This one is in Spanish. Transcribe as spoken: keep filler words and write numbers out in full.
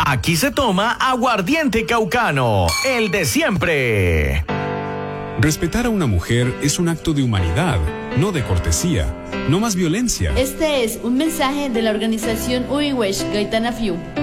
Aquí se toma aguardiente caucano, el de siempre. Respetar a una mujer es un acto de humanidad, no de cortesía, no más violencia. Este es un mensaje de la organización Uiwesh Gaitana Fiu.